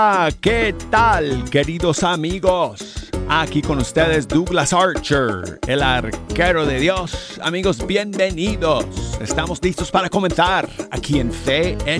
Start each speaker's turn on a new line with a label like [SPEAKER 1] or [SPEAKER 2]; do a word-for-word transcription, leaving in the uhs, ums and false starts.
[SPEAKER 1] ¿Qué tal, queridos amigos? Aquí con ustedes Douglas Archer, el arquero de Dios. Amigos, bienvenidos. Estamos listos para comenzar aquí en Fe